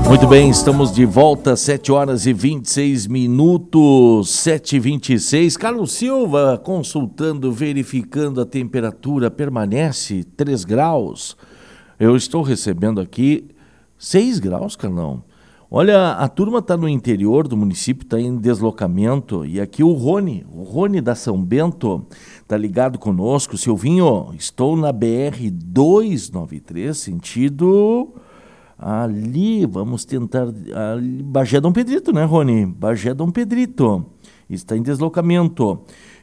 Muito bem, estamos de volta, 7 horas e 26 minutos, 7h26. Carlos Silva consultando, verificando a temperatura, permanece 3 graus. Eu estou recebendo aqui 6 graus, Carlão. Olha, a turma está no interior do município, está em deslocamento, e aqui o Rony da São Bento, está ligado conosco. Silvinho, estou na BR-293, sentido... Ali, vamos tentar... Ali, Bagé Dom Pedrito, né, Rony? Bagé Dom Pedrito. Está em deslocamento.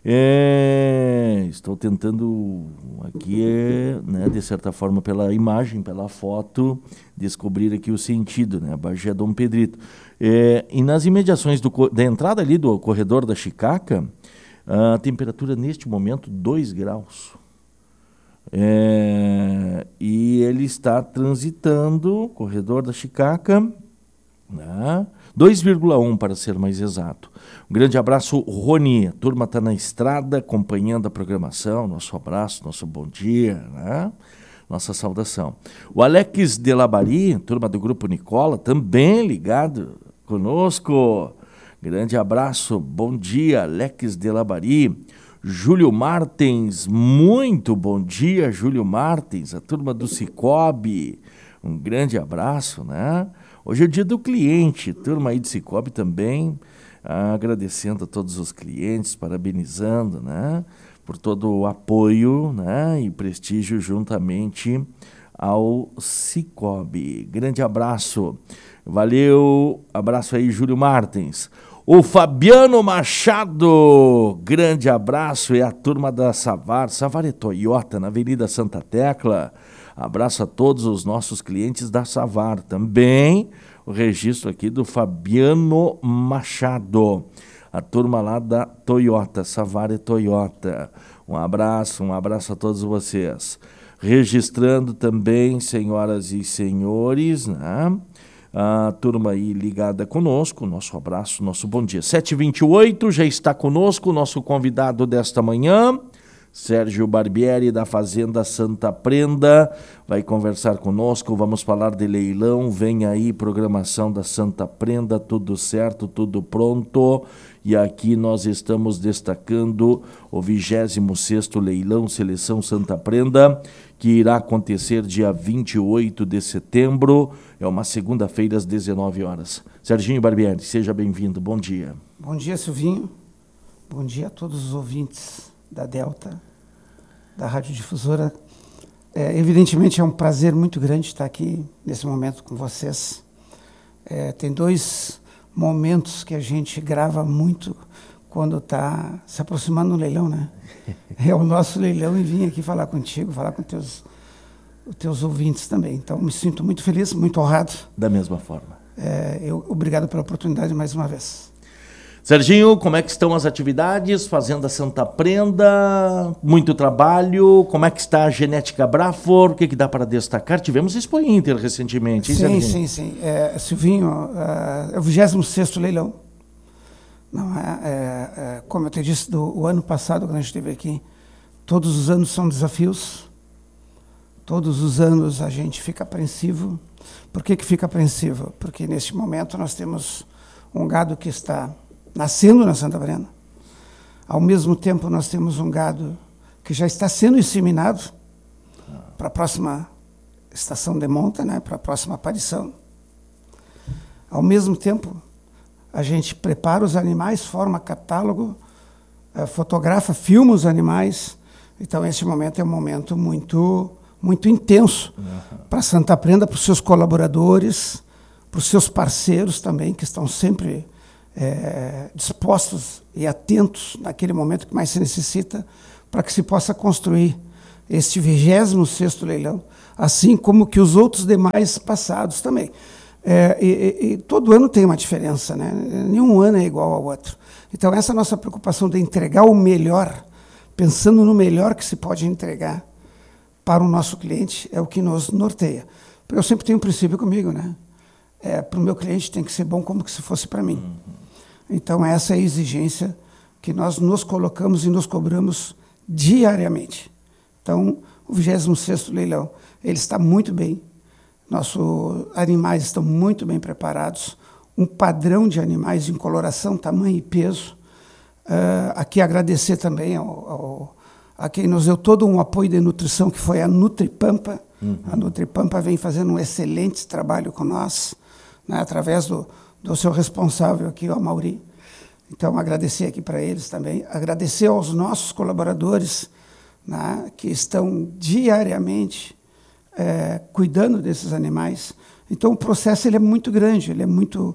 Estou tentando aqui, né, de certa forma, pela imagem, pela foto, descobrir aqui o sentido, né? Bagé Dom Pedrito. E nas imediações da entrada ali do corredor da Chicaca, a temperatura neste momento 2 graus. E ele está transitando, corredor da Chicaca, né? 2,1 para ser mais exato. Um grande abraço, Rony. A turma está na estrada, acompanhando a programação. Nosso abraço, nosso bom dia, né? Nossa saudação. O Alex de Labari, turma do Grupo Nicola, também ligado conosco. Grande abraço, bom dia, Alex de Labari. Júlio Martins, muito bom dia, Júlio Martins, a turma do Cicobi, um grande abraço, né? Hoje é o dia do cliente, turma aí do Cicobi também, agradecendo a todos os clientes, parabenizando, né? Por todo o apoio, né? E prestígio juntamente ao Cicobi. Grande abraço, valeu, abraço aí, Júlio Martins. O Fabiano Machado, grande abraço, é a turma da Savar é Toyota, na Avenida Santa Tecla. Abraço a todos os nossos clientes da Savar. Também o registro aqui do Fabiano Machado, a turma lá da Toyota, Savar é Toyota. Um abraço a todos vocês. Registrando também, senhoras e senhores, né? A turma aí ligada conosco, nosso abraço, nosso bom dia. 7h28, já está conosco o nosso convidado desta manhã, Sérgio Barbieri, da Fazenda Santa Prenda, vai conversar conosco, vamos falar de leilão, vem aí programação da Santa Prenda, tudo certo, tudo pronto, e aqui nós estamos destacando o 26º Leilão Seleção Santa Prenda, que irá acontecer dia 28 de setembro, é uma segunda-feira às 19 horas. Serginho Barbieri, seja bem-vindo, bom dia. Bom dia, Silvinho, bom dia a todos os ouvintes da Delta, da Rádio Difusora. Evidentemente é um prazer muito grande estar aqui nesse momento com vocês. Tem 2 momentos que a gente grava muito quando está se aproximando do leilão, né? É o nosso leilão e vim aqui falar contigo, falar com os teus ouvintes também. Então, me sinto muito feliz, muito honrado. Da mesma forma. Obrigado pela oportunidade mais uma vez. Serginho, como é que estão as atividades? Fazenda Santa Prenda, muito trabalho. Como é que está a Genética Brafor? O que dá para destacar? Tivemos Expo Inter recentemente, hein, Serginho? Sim. Silvinho, é o 26º leilão. Não como eu te disse, o ano passado, quando a gente esteve aqui, todos os anos são desafios. Todos os anos a gente fica apreensivo. Por que fica apreensivo? Porque neste momento nós temos um gado que está nascendo na Santa Prenda. Ao mesmo tempo, nós temos um gado que já está sendo inseminado para a próxima estação de monta, né, para a próxima aparição. Ao mesmo tempo, a gente prepara os animais, forma catálogo, fotografa, filma os animais. Então, esse momento é um momento muito, muito intenso para a Santa Prenda, para os seus colaboradores, para os seus parceiros também, que estão sempre dispostos e atentos naquele momento que mais se necessita para que se possa construir este 26º leilão, assim como que os outros demais passados também. E todo ano tem uma diferença, né? Nenhum ano é igual ao outro. Então, essa nossa preocupação de entregar o melhor, pensando no melhor que se pode entregar para o nosso cliente, é o que nos norteia. Eu sempre tenho um princípio comigo, né? Para o meu cliente tem que ser bom como que se fosse para mim. Então, essa é a exigência que nós nos colocamos e nos cobramos diariamente. Então, o 26º leilão, ele está muito bem Nossos animais estão muito bem preparados, um padrão de animais em coloração, tamanho e peso. Aqui agradecer também a quem nos deu todo um apoio de nutrição, que foi a Nutripampa. A Nutripampa vem fazendo um excelente trabalho com nós, né, através do seu responsável aqui, o Amauri. Então, agradecer aqui para eles também. Agradecer aos nossos colaboradores, né, que estão diariamente cuidando desses animais. Então, o processo ele é muito grande, ele é muito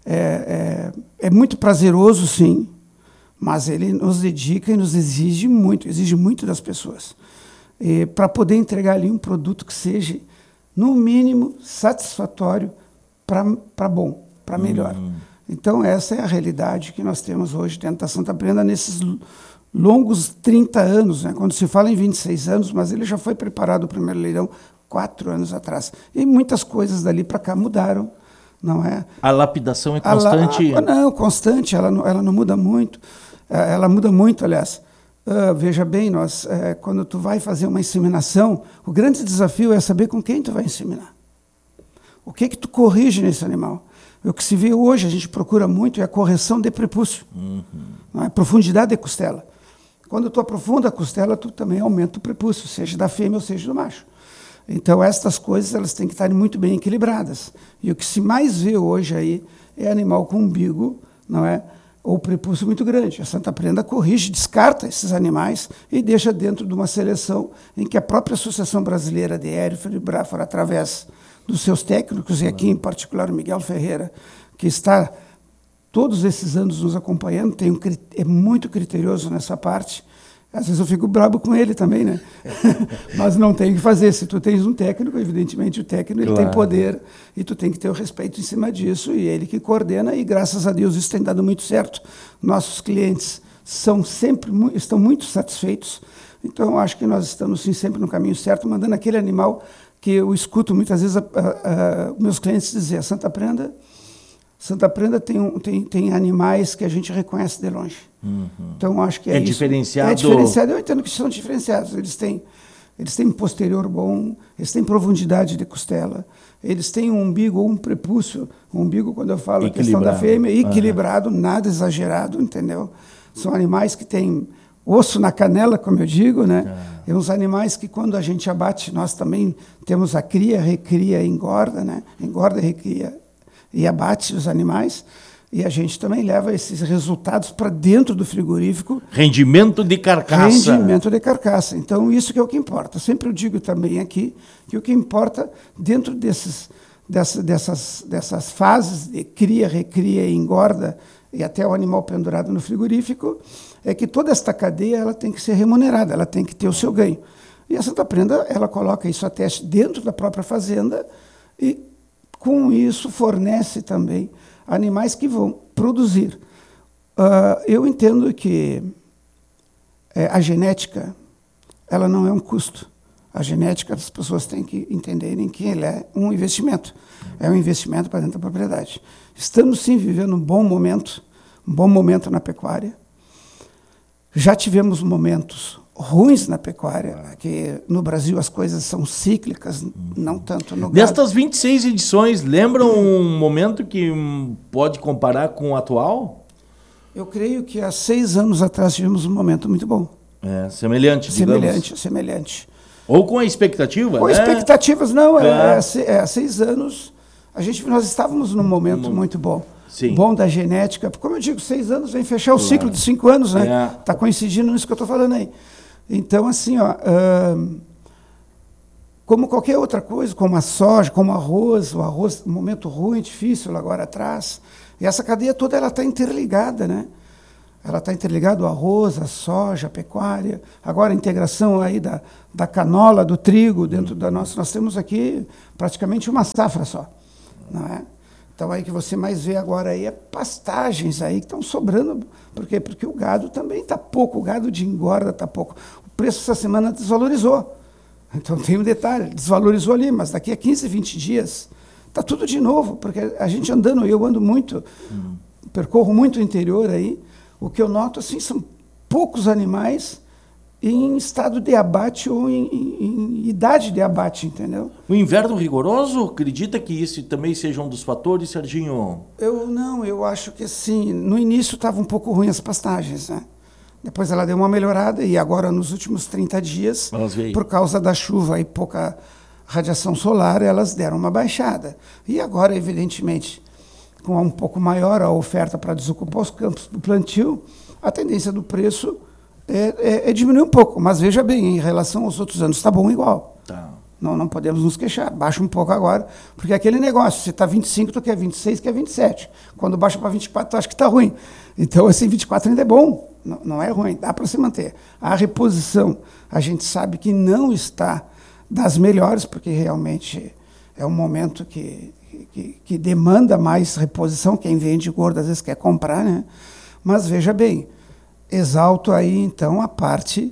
prazeroso, sim, mas ele nos dedica e nos exige muito das pessoas. Para poder entregar ali um produto que seja, no mínimo, satisfatório para bom, para melhor. Então, essa é a realidade que nós temos hoje dentro da Santa Prenda, nesses longos 30 anos, né? Quando se fala em 26 anos, mas ele já foi preparado o primeiro leilão 4 anos atrás. E muitas coisas dali para cá mudaram, não é? A lapidação é constante? Não, constante, ela não muda muito. Ela muda muito, aliás. Veja bem, quando tu vai fazer uma inseminação, o grande desafio é saber com quem tu vai inseminar. O que tu corrige nesse animal? O que se vê hoje, a gente procura muito, é a correção de prepúcio. Não é? Profundidade de costela. Quando tu aprofunda a costela, tu também aumenta o prepúcio, seja da fêmea ou seja do macho. Então, estas coisas elas têm que estar muito bem equilibradas. E o que se mais vê hoje aí é animal com umbigo, não é? Ou prepúcio muito grande. A Santa Prenda corrige, descarta esses animais e deixa dentro de uma seleção em que a própria Associação Brasileira de Aerófilo e Bráforo, através dos seus técnicos, e aqui em particular o Miguel Ferreira, que está todos esses anos nos acompanhando, é muito criterioso nessa parte. Às vezes eu fico brabo com ele também, né? Mas não tem o que fazer. Se tu tens um técnico, evidentemente o técnico ele tem poder e tu tem que ter o respeito em cima disso, e ele que coordena, e graças a Deus isso tem dado muito certo. Nossos clientes estão muito satisfeitos. Então eu acho que nós estamos sim, sempre no caminho certo, mandando aquele animal que eu escuto muitas vezes meus clientes dizer: Santa Prenda tem animais que a gente reconhece de longe. Então, acho que é isso. Diferenciado? É diferenciado. Eu entendo que são diferenciados. Eles têm um posterior bom, eles têm profundidade de costela, eles têm um umbigo ou um prepúcio. O umbigo, quando eu falo a questão da fêmea, equilibrado, nada exagerado, entendeu? São animais que têm osso na canela, como eu digo, né? É uns animais que, quando a gente abate, nós também temos a cria, recria e engorda, né? Engorda, recria e abate os animais, e a gente também leva esses resultados para dentro do frigorífico. Rendimento de carcaça. Rendimento de carcaça. Então, isso que é o que importa. Sempre eu digo também aqui que o que importa dentro dessas fases de cria, recria e engorda, e até o animal pendurado no frigorífico, é que toda esta cadeia ela tem que ser remunerada, ela tem que ter o seu ganho. E a Santa Prenda, ela coloca isso a teste dentro da própria fazenda e, com isso, fornece também animais que vão produzir. Eu entendo que a genética ela não é um custo. A genética, as pessoas têm que entenderem que ele é um investimento. É um investimento para dentro da propriedade. Estamos, sim, vivendo um bom momento na pecuária. Já tivemos momentos ruins na pecuária, que no Brasil as coisas são cíclicas, não tanto no gado. Destas 26 edições, lembram um momento que pode comparar com o atual? Eu creio que há 6 anos atrás tivemos um momento muito bom. Semelhante, digamos. Semelhante. Ou com a expectativa, com né? expectativas, não. Há 6 anos, nós estávamos num momento muito bom. Sim. Bom da genética. Como eu digo, 6 anos vem fechar o ciclo de 5 anos, né? Está coincidindo nisso que eu estou falando aí. Então, assim, como qualquer outra coisa, como a soja, como o arroz, um momento ruim, difícil agora atrás, e essa cadeia toda ela está interligada, né? Ela está interligada ao arroz, a soja, a pecuária, agora a integração aí da canola, do trigo dentro da nossa. Nós temos aqui praticamente uma safra só, não é? Então, aí que você mais vê agora aí é pastagens aí que estão sobrando. Por quê? Porque o gado também está pouco, o gado de engorda está pouco. O preço essa semana desvalorizou. Então, tem um detalhe, desvalorizou ali, mas daqui a 15, 20 dias está tudo de novo, porque a gente eu ando muito, percorro muito o interior aí, o que eu noto assim, são poucos animais em estado de abate ou em idade de abate, entendeu? O inverno rigoroso, acredita que isso também seja um dos fatores, Serginho? Eu acho que sim. No início estava um pouco ruim as pastagens, né? Depois ela deu uma melhorada e agora nos últimos 30 dias, por causa da chuva e pouca radiação solar, elas deram uma baixada. E agora, evidentemente, com um pouco maior a oferta para desocupar os campos para o plantio, a tendência do preço é diminuir um pouco. Mas veja bem, em relação aos outros anos, está bom igual. Tá. Não podemos nos queixar. Baixa um pouco agora, porque é aquele negócio, se está 25, tu quer 26, quer 27. Quando baixa para 24, tu acha que está ruim. Então, esse 24 ainda é bom, não é ruim, dá para se manter. A reposição, a gente sabe que não está das melhores, porque realmente é um momento que demanda mais reposição. Quem vende gordo às vezes quer comprar, né? Mas veja bem, exalto aí então a parte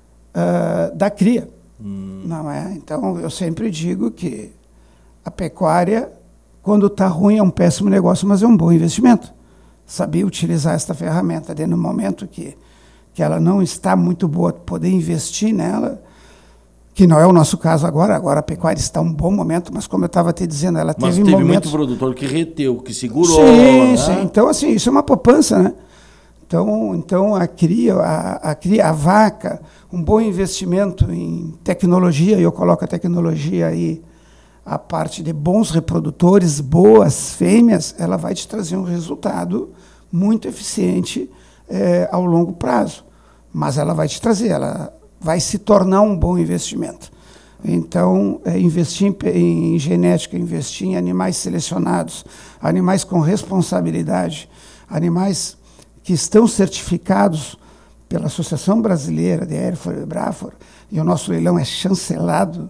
da cria. Não é? Então, eu sempre digo que a pecuária, quando está ruim, é um péssimo negócio, mas é um bom investimento. Saber utilizar esta ferramenta no momento que ela não está muito boa, poder investir nela, que não é o nosso caso agora. Agora a pecuária está um bom momento, mas como eu estava te dizendo, ela teve momentos... muito produtor que reteu, que segurou. Sim, né? sim. Então, assim, isso é uma poupança, né? Então a cria, a vaca, um bom investimento em tecnologia, e eu coloco a tecnologia aí, a parte de bons reprodutores, boas fêmeas, ela vai te trazer um resultado muito eficiente ao longo prazo. Mas ela vai te trazer, ela vai se tornar um bom investimento. Então, investir em genética, investir em animais selecionados, animais com responsabilidade, animais que estão certificados pela Associação Brasileira de Hereford e Braford, e o nosso leilão é chancelado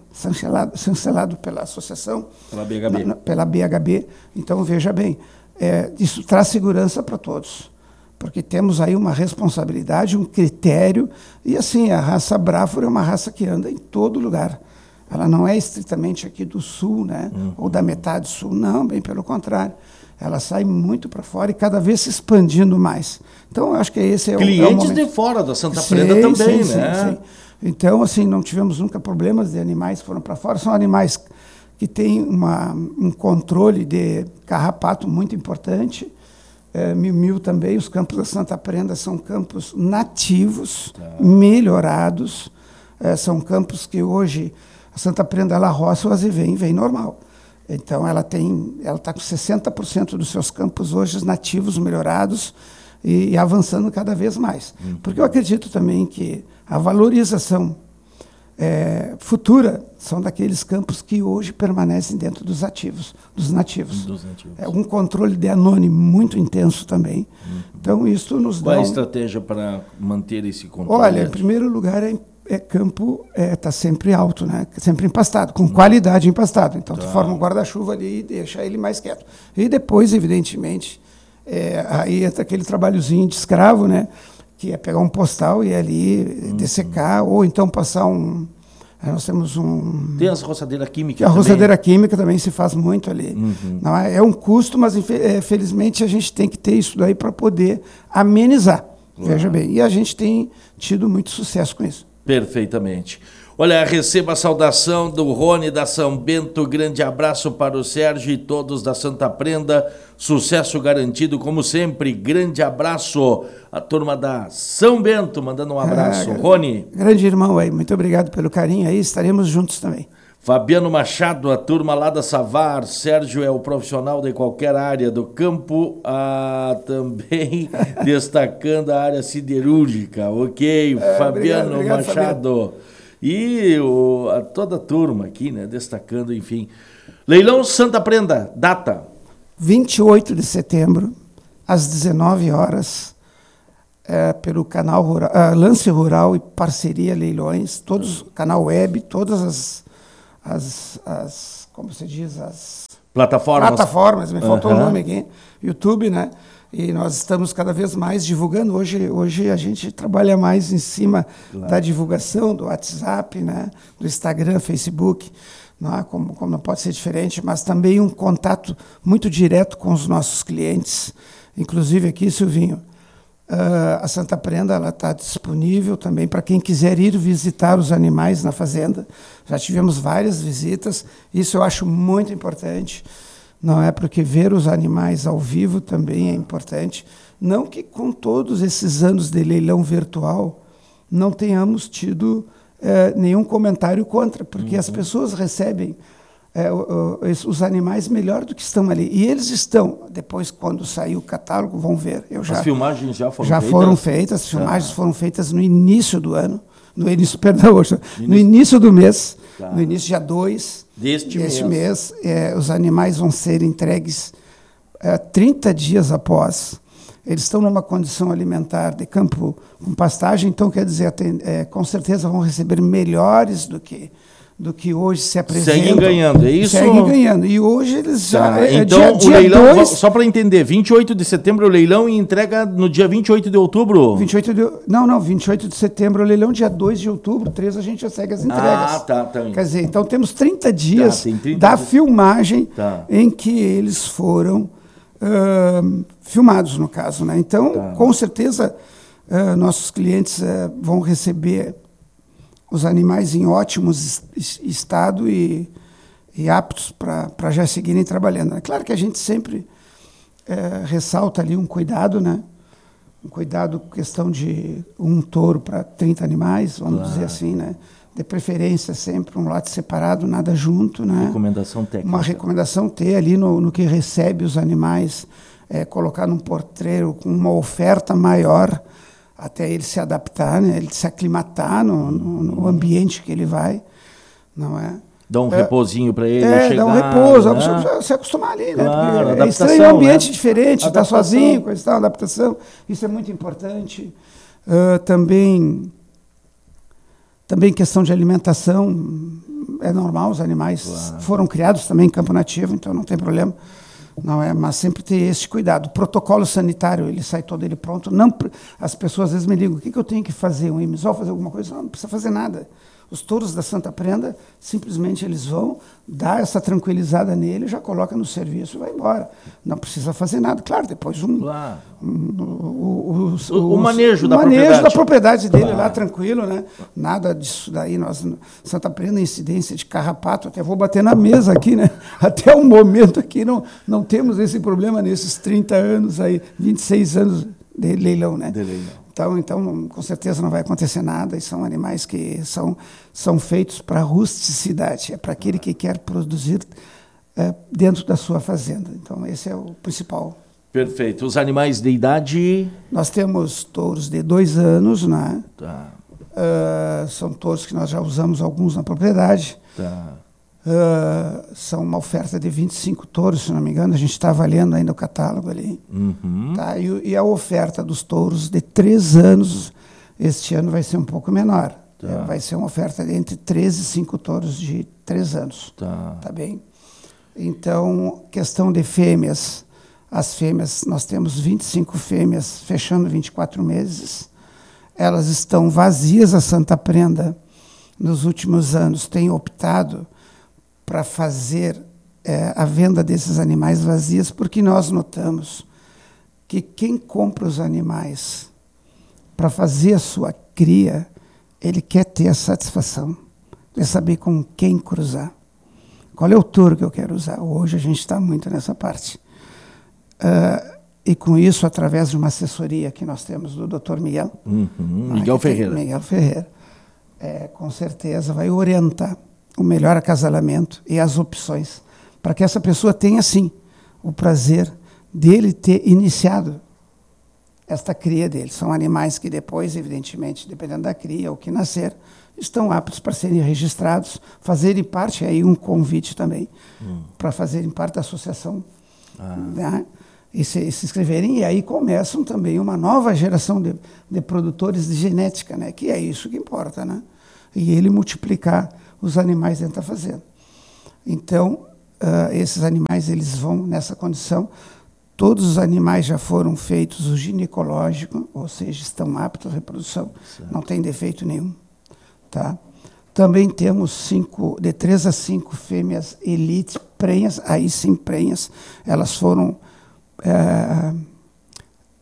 pela associação, pela BHB. Então, veja bem, isso traz segurança para todos, porque temos aí uma responsabilidade, um critério, e assim, a raça Braford é uma raça que anda em todo lugar. Ela não é estritamente aqui do sul, né? Ou da metade sul, não, bem pelo contrário. Ela sai muito para fora e cada vez se expandindo mais. Então, eu acho que esse é o momento. Clientes de fora da Santa Prenda também, né? Sim. Então, assim, não tivemos nunca problemas de animais que foram para fora. São animais que têm um controle de carrapato muito importante. Miu-miu também. Os campos da Santa Prenda são campos nativos, melhorados. São campos que hoje a Santa Prenda, ela roça, o azevém vem normal. Então, ela está com 60% dos seus campos hoje nativos, melhorados e avançando cada vez mais. Porque eu acredito também que a valorização futura são daqueles campos que hoje permanecem dentro dos nativos. É um controle de anônimo muito intenso também. Então, isso nos dá... Qual a estratégia para manter esse controle? Olha, em primeiro lugar, campo está sempre alto, né? Sempre empastado, com qualidade empastado. Então, tu forma um guarda-chuva ali e deixa ele mais quieto. E depois, evidentemente, aí entra aquele trabalhozinho de escravo, né? Que é pegar um postal e ali dessecar, ou então passar nós temos Tem as roçadeiras químicas a também. roçadeira química também se faz muito ali. Não, é um custo, mas felizmente a gente tem que ter isso daí para poder amenizar. Veja bem, e a gente tem tido muito sucesso com isso. Perfeitamente. Olha, receba a saudação do Rony da São Bento, grande abraço para o Sérgio e todos da Santa Prenda, sucesso garantido como sempre, grande abraço à turma da São Bento, mandando um abraço. Rony. Grande irmão aí, muito obrigado pelo carinho aí, estaremos juntos também. Fabiano Machado, a turma lá da Savar. Sérgio é o profissional de qualquer área do campo, também destacando a área siderúrgica. Ok, Fabiano obrigado, Machado. Fabiano. E toda a turma aqui, né, destacando, enfim. Leilão Santa Prenda, data? 28 de setembro, às 19 horas, pelo canal Rural, Lance Rural e Parceria Leilões, canal web, todas as como se diz, as plataformas, me faltou o nome aqui, YouTube, né? E nós estamos cada vez mais divulgando. Hoje a gente trabalha mais em cima da divulgação do WhatsApp, né? Do Instagram, Facebook, não é? Como não pode ser diferente, mas também um contato muito direto com os nossos clientes. Inclusive aqui, Silvinho, A Santa Prenda está disponível também para quem quiser ir visitar os animais na fazenda. Já tivemos várias visitas, isso eu acho muito importante, não é? Porque ver os animais ao vivo também é importante. Não que com todos esses anos de leilão virtual não tenhamos tido nenhum comentário contra, porque as pessoas recebem os animais melhor do que estão ali. E eles estão, depois, quando sair o catálogo, vão ver. As filmagens já foram feitas? Já foram feitas, as filmagens foram feitas no início do ano, no início do mês, no início dia 2 deste mês. Os animais vão ser entregues 30 dias após. Eles estão numa condição alimentar de campo com pastagem, então, quer dizer, com certeza vão receber melhores do que hoje se apresentam. Seguem ganhando, é isso? Seguem ganhando. E hoje eles já... Então, o leilão, só para entender, 28 de setembro o leilão e entrega no dia 28 de outubro? 28 de setembro o leilão, dia 2 de outubro, 3 a gente já segue as entregas. Tá. Quer dizer, então temos 30 dias filmagem em que eles foram filmados, no caso, né? Então, com certeza, nossos clientes vão receber os animais em ótimo estado e aptos para já seguirem trabalhando. É claro que a gente sempre ressalta ali um cuidado, né? Um cuidado com questão de um touro para 30 animais, vamos dizer assim, né? De preferência sempre um lote separado, nada junto, né? Recomendação técnica. Uma recomendação ter ali no que recebe os animais, colocar num portreiro com uma oferta maior, até ele se adaptar, né? Ele se aclimatar no ambiente que ele vai, não é? Dá um repousinho para ele chegar. Dá um repouso, né? se acostumar ali, né? Claro, é estranho, um ambiente diferente, está adaptação. sozinho, coisa e tal, adaptação, isso é muito importante. Também questão de alimentação, é normal, os animais foram criados também em campo nativo, então não tem problema. Não é, mas sempre ter esse cuidado. O protocolo sanitário, ele sai todo ele pronto. Não, as pessoas às vezes me ligam, o que eu tenho que fazer? Um imisol, fazer alguma coisa? Não precisa fazer nada. Os touros da Santa Prenda, simplesmente eles vão dar essa tranquilizada nele, já coloca no serviço e vai embora. Não precisa fazer nada. Claro, depois o manejo da propriedade dele lá, tranquilo, né? Nada disso daí. Nós, Santa Prenda, incidência de carrapato, até vou bater na mesa aqui, né? Até o momento aqui não temos esse problema nesses 30 anos aí, 26 anos de leilão, né? De leilão. Então, com certeza não vai acontecer nada, e são animais que são feitos para a rusticidade, é para aquele que quer produzir dentro da sua fazenda. Então, esse é o principal. Perfeito. Os animais de idade? Nós temos touros de 2 anos, né? São touros que nós já usamos alguns na propriedade. São uma oferta de 25 touros, se não me engano, a gente está avaliando ainda o catálogo ali. Tá? E a oferta dos touros de 3 anos, este ano vai ser um pouco menor. Vai ser uma oferta de entre 3 e 5 touros de 3 anos. Tá bem? Então, questão de fêmeas. As fêmeas, nós temos 25 fêmeas fechando 24 meses. Elas estão vazias, a Santa Prenda, nos últimos anos, tem optado para fazer a venda desses animais vazios, porque nós notamos que quem compra os animais para fazer a sua cria, ele quer ter a satisfação de saber com quem cruzar. Qual é o touro que eu quero usar? Hoje a gente está muito nessa parte. E com isso, através de uma assessoria que nós temos do Dr. Miguel. Miguel Ferreira. Miguel Ferreira. Com certeza vai orientar o melhor acasalamento e as opções, para que essa pessoa tenha, sim, o prazer dele ter iniciado esta cria dele. São animais que depois, evidentemente, dependendo da cria, ou que nascer, estão aptos para serem registrados, fazerem parte, aí um convite também, para fazerem parte da associação, né? E se inscreverem, e aí começam também uma nova geração de produtores de genética, né? Que é isso que importa, né? E ele multiplicar os animais dentro da fazenda. Então, esses animais eles vão nessa condição. Todos os animais já foram feitos o ginecológico, ou seja, estão aptos à reprodução, não tem defeito nenhum. Tá? Também temos de 3 a 5 fêmeas elite prenhas, aí sim prenhas, elas foram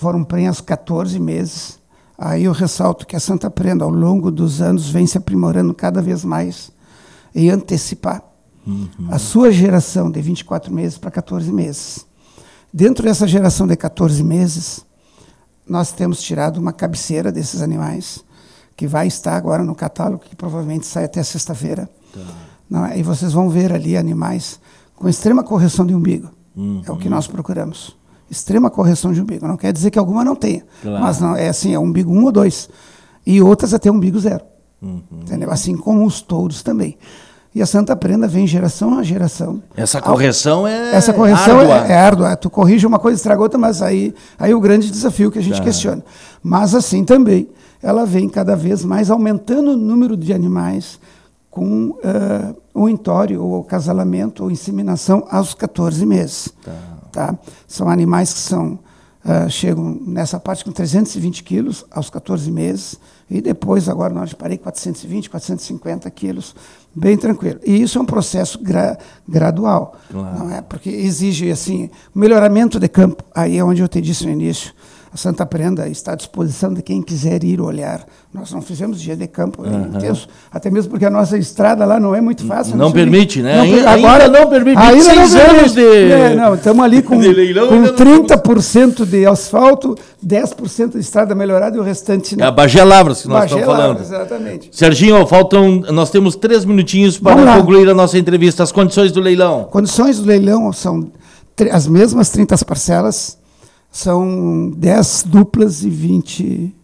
foram prenhas 14 meses. Aí eu ressalto que a Santa Prenda, ao longo dos anos, vem se aprimorando cada vez mais em antecipar a sua geração de 24 meses para 14 meses. Dentro dessa geração de 14 meses, nós temos tirado uma cabeceira desses animais, que vai estar agora no catálogo, que provavelmente sai até sexta-feira. E vocês vão ver ali animais com extrema correção de umbigo. É o que nós procuramos. Extrema correção de umbigo. Não quer dizer que alguma não tenha. Claro. Mas não, é assim, é umbigo 1 ou 2. E outras até umbigo 0. Entendeu? Assim como os touros também. E a Santa Prenda vem geração a geração. Essa correção Essa correção é árdua. Tu corrige uma coisa, estraga outra, mas aí o grande desafio que a gente questiona. Mas assim também, ela vem cada vez mais aumentando o número de animais com o entório, ou acasalamento, ou inseminação aos 14 meses. Tá? São animais que chegam nessa parte com 320 quilos aos 14 meses, e depois, agora, nós parei 420, 450 quilos, bem tranquilo. E isso é um processo gradual, não é? Porque exige assim, melhoramento de campo. Aí é onde eu te disse no início, a Santa Prenda está à disposição de quem quiser ir olhar. Nós não fizemos dia de campo intenso, até mesmo porque a nossa estrada lá não é muito fácil. Não permite, né? Agora não permite. Ainda 6 anos de... Não, estamos ali com 30% de asfalto, 10% de estrada melhorada e o restante não. É a Bagé Lavras que nós estamos falando. Exatamente. Serginho, nós temos 3 minutinhos para concluir a nossa entrevista. As condições do leilão. Condições do leilão são as mesmas 30 parcelas, são 10 duplas e 20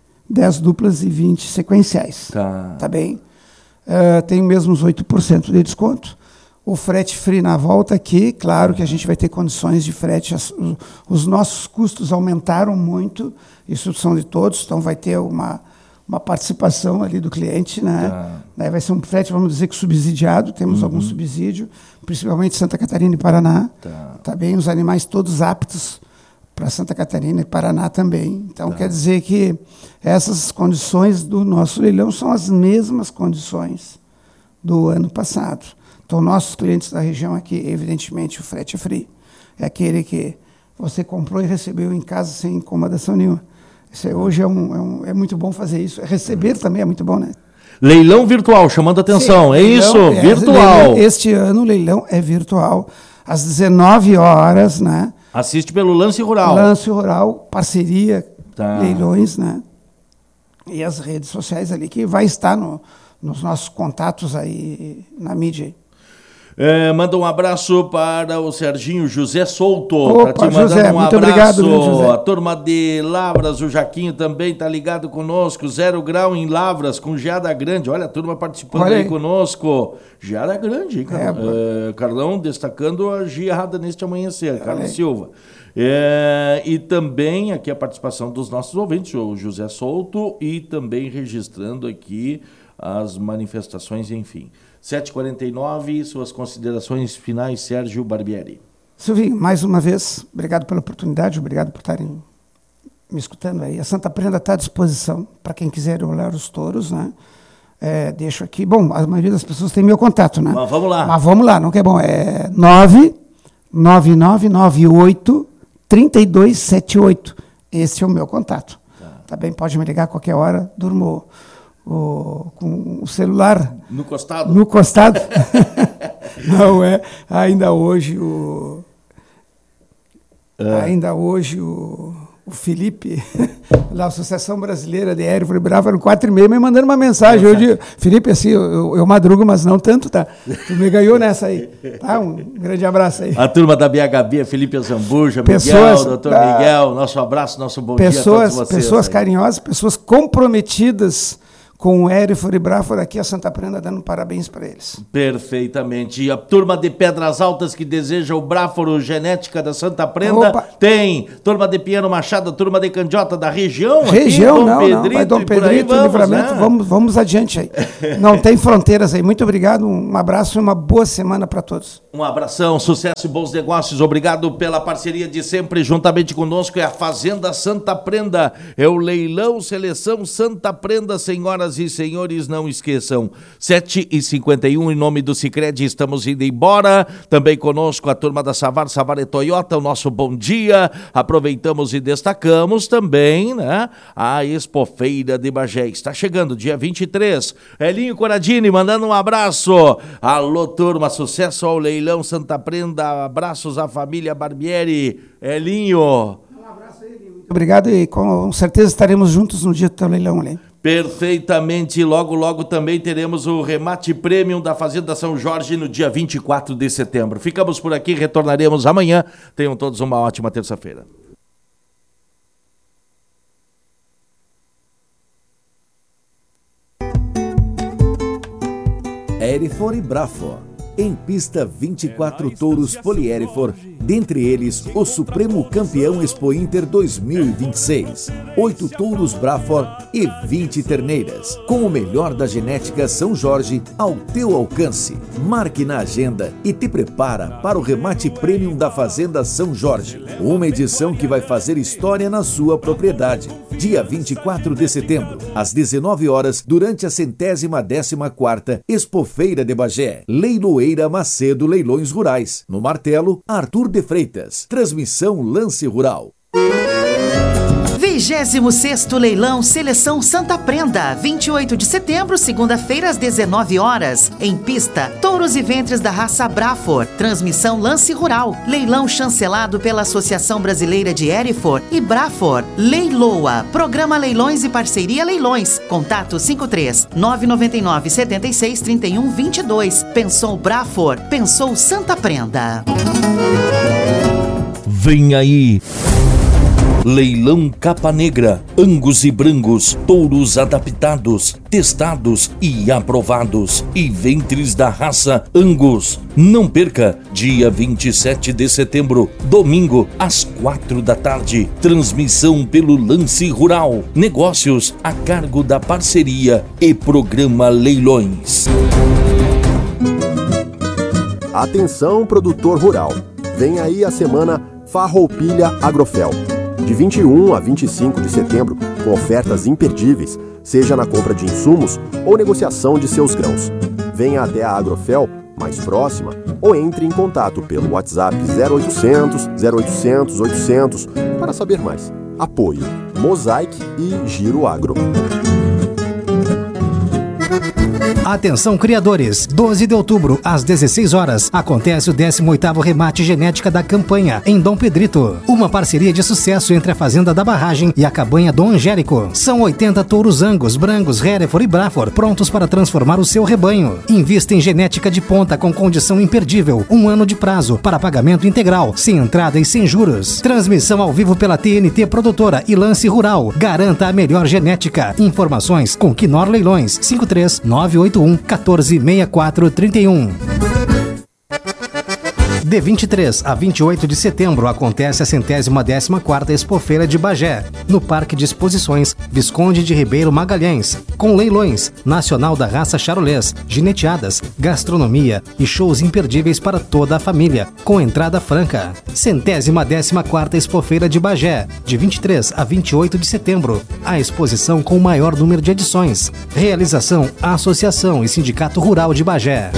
sequenciais. Tá bem? Tem mesmo os 8% de desconto. O frete free na volta aqui, claro que a gente vai ter condições de frete. Os nossos custos aumentaram muito, isso são de todos, então vai ter uma participação ali do cliente, né? Daí vai ser um frete, vamos dizer que subsidiado, temos algum subsídio, principalmente Santa Catarina e Paraná. Tá bem? Os animais todos aptos para Santa Catarina e Paraná também. Então, quer dizer que essas condições do nosso leilão são as mesmas condições do ano passado. Então, nossos clientes da região aqui, evidentemente, o frete é free. É aquele que você comprou e recebeu em casa sem incomodação nenhuma. Isso hoje é muito bom fazer isso. Receber também é muito bom, né? Leilão virtual, chamando a atenção. Sim, isso, virtual. Este ano o leilão é virtual, às 19 horas, né? Assiste pelo Lance Rural. Lance Rural, parceria, leilões, né? E as redes sociais ali, que vai estar nos nossos contatos aí na mídia. Manda um abraço para o Serginho José Souto. Opa, tá te mandando José, um muito abraço. obrigado, José. A turma de Lavras, o Jaquinho também está ligado conosco. 0 grau em Lavras, com geada grande. Olha a turma participando aí conosco. Geada grande, hein, Carlão destacando a geada neste amanhecer. Carlos Silva. E também aqui a participação dos nossos ouvintes, o José Souto, e também registrando aqui as manifestações, enfim. 7h49, suas considerações finais, Sérgio Barbieri. Silvinho, mais uma vez, obrigado pela oportunidade, obrigado por estarem me escutando aí. A Santa Prenda está à disposição para quem quiser olhar os touros, né? Deixo aqui. Bom, a maioria das pessoas tem meu contato, né? Mas vamos lá. Mas vamos lá, não que é bom. É 99998-3278. Esse é o meu contato. Tá bem? Pode me ligar a qualquer hora, durmo com o celular no costado. Não é. Ainda hoje o Felipe, da Associação Brasileira de Aéreo foi bravo, eram 4h30, me mandando uma mensagem. Hoje, Felipe, assim, eu madrugo, mas não tanto, tá? Tu me ganhou nessa aí. Tá? Um grande abraço aí. A turma da BHB, Felipe Zambuja, Miguel, doutor Miguel, nosso abraço, nosso bom dia a todos vocês. Pessoas carinhosas, pessoas comprometidas com o Aéreo Foribrafor aqui, a Santa Prenda dando parabéns para eles. Perfeitamente. E a turma de Pedras Altas que deseja o Bráforo Genética da Santa Prenda, tem. Turma de Piano Machado, turma de Candiota da região. Região, aqui, não. Vai Dom Pedrito, Livramento, né? Vamos adiante aí. Não tem fronteiras aí. Muito obrigado, um abraço e uma boa semana para todos. Um abração, sucesso e bons negócios. Obrigado pela parceria de sempre. Juntamente conosco é a Fazenda Santa Prenda. É o Leilão Seleção Santa Prenda, senhoras Senhoras e senhores, não esqueçam, 7h51, em nome do Sicredi, estamos indo embora. Também conosco a turma da Savar e Toyota, o nosso bom dia. Aproveitamos e destacamos também, né, a Expofeira de Bagé. Está chegando, dia 23. Elinho Coradini mandando um abraço. Alô, turma, sucesso ao leilão Santa Prenda. Abraços à família Barbieri. Elinho. Um abraço aí, Elinho. Muito obrigado e com certeza estaremos juntos no dia do teu leilão, ali. Perfeitamente, logo também teremos o remate premium da Fazenda São Jorge no dia 24 de setembro. Ficamos por aqui, retornaremos amanhã. Tenham todos uma ótima terça-feira. Erifor e Brafor. Em pista, 24 touros Polierifor, dentre eles o Supremo Campeão Expo Inter 2026. 8 touros Brafor e 20 terneiras, com o melhor da genética São Jorge ao teu alcance. Marque na agenda e te prepara para o remate premium da Fazenda São Jorge. Uma edição que vai fazer história na sua propriedade. Dia 24 de setembro, às 19 horas, durante a 114ª Expofeira de Bagé. Leiloeira Macedo Leilões Rurais. No martelo, Arthur de Freitas. Transmissão Lance Rural. 26º Leilão Seleção Santa Prenda, 28 de setembro, segunda-feira, às 19 horas. Em pista, touros e ventres da raça Brafor. Transmissão Lance Rural. Leilão chancelado pela Associação Brasileira de Erifor e Brafor. Leiloa. Programa Leilões e Parceria Leilões. Contato 53 999 76 31 22. Pensou Brafor, pensou Santa Prenda. Vem aí! Leilão Capa Negra, Angus e Brangos, touros adaptados, testados e aprovados, e ventres da raça Angus. Não perca, dia 27 de setembro, domingo, às 4 da tarde, transmissão pelo Lance Rural, negócios a cargo da parceria e programa Leilões. Atenção, produtor rural, vem aí a semana Farroupilha Agrofel. De 21 a 25 de setembro, com ofertas imperdíveis, seja na compra de insumos ou negociação de seus grãos. Venha até a Agrofel mais próxima ou entre em contato pelo WhatsApp 0800 0800 800 para saber mais. Apoio Mosaic e Giro Agro. Atenção, criadores! 12 de outubro, às 16 horas, acontece o 18º remate genética da campanha, em Dom Pedrito. Uma parceria de sucesso entre a Fazenda da Barragem e a Cabanha Dom Angélico. São 80 touros Angus, Brangos, Hereford e Brafor, prontos para transformar o seu rebanho. Invista em genética de ponta com condição imperdível. 1 ano de prazo para pagamento integral, sem entrada e sem juros. Transmissão ao vivo pela TNT Produtora e Lance Rural. Garanta a melhor genética. Informações com Quinor Leilões, 53 981 14 64 31. De 23 a 28 de setembro acontece a 114ª Expofeira de Bagé, no Parque de Exposições Visconde de Ribeiro Magalhães, com leilões, nacional da raça charolês, gineteadas, gastronomia e shows imperdíveis para toda a família, com entrada franca. 114ª Expofeira de Bagé, de 23 a 28 de setembro, a exposição com o maior número de edições. Realização Associação e Sindicato Rural de Bagé.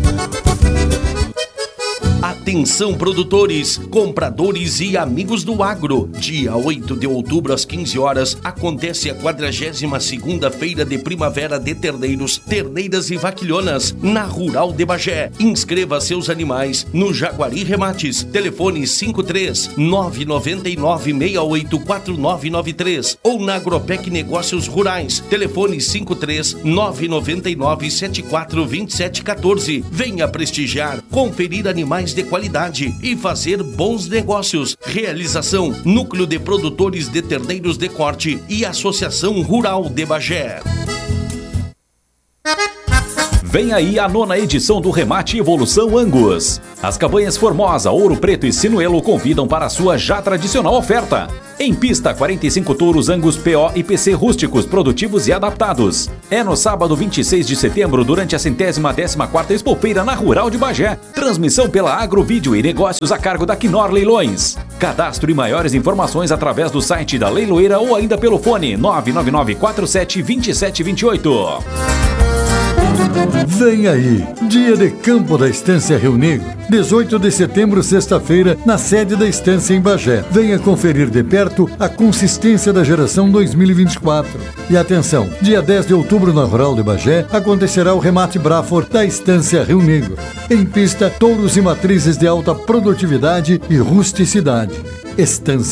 Atenção, produtores, compradores e amigos do agro. Dia 8 de outubro, às 15 horas, acontece a 42ª Feira de Primavera de Terneiros, Terneiras e Vaquilhonas, na Rural de Bagé. Inscreva seus animais no Jaguari Remates. Telefone 53 999 68 4993 ou na Agropec Negócios Rurais. Telefone 53 999 74 2714. Venha prestigiar, conferir animais de qualidade e fazer bons negócios. Realização: Núcleo de Produtores de Terneiros de Corte e Associação Rural de Bagé. Vem aí a 9ª edição do Remate Evolução Angus. As cabanhas Formosa, Ouro Preto e Sinuelo convidam para a sua já tradicional oferta. Em pista, 45 touros Angus PO e PC rústicos, produtivos e adaptados. É no sábado 26 de setembro, durante a 114ª Expofeira na Rural de Bagé. Transmissão pela Agrovídeo e negócios a cargo da Quinor Leilões. Cadastro e maiores informações através do site da leiloeira ou ainda pelo fone 999472728. Vem aí, Dia de Campo da Estância Rio Negro, 18 de setembro, sexta-feira, na sede da Estância em Bagé. Venha conferir de perto a consistência da geração 2024. E atenção, dia 10 de outubro na Rural de Bagé, acontecerá o remate Braford da Estância Rio Negro. Em pista, touros e matrizes de alta produtividade e rusticidade. Estância